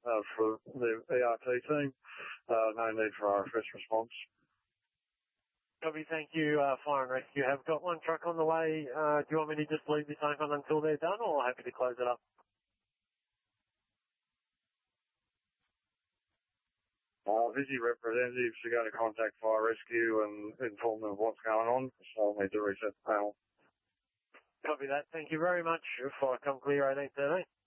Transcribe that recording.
for the ERT team. No need for RFS response. Copy, thank you, Fire and Rescue. Have got one truck on the way. Do you want me to just leave this open until they're done, or happy to close it up? Visi representatives are going to contact Fire Rescue and inform them of what's going on, so I'll need to reset the panel. Copy that. Thank you very much. Fire come clear 1813.